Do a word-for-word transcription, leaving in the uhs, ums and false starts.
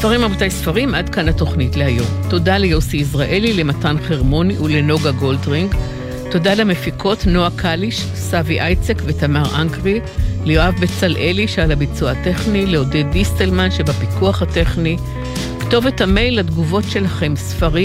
ספרים רבותיי ספרים, עד כאן התוכנית להיום. תודה ליוסי יזרעאלי, למתן חרמוני ולנוגה גולדרינג. תודה למפיקות נועה קליש, סבי אייצק ותמר אנקרי, ליואב בצלאלי שעל הביצוע הטכני, לעודד דיסטלמן שבפיקוח הטכני. כתובת המייל לתגובות שלכם, ספרים